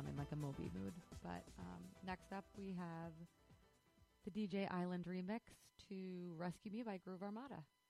I'm in like a Moby mood. But next up, we have the DJ Island remix to Rescue Me by Groove Armada.